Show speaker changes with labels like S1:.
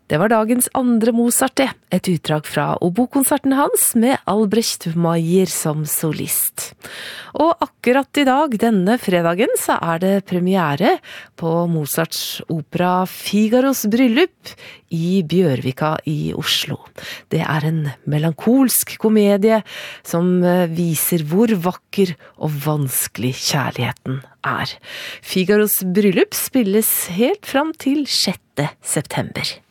S1: Det var dagens andre Mozart, det. Et utdrag fra obokonserten hans med Albrecht Meier som solist. Og akkurat i dag, denne fredagen, så er det premiere på Mozarts opera Figaros bryllup i Bjørvika i Oslo. Det er en melankolsk komedie som viser hvor vakker og vanskelig kjærligheten er. Figaros bryllup spilles helt fram til 6. september.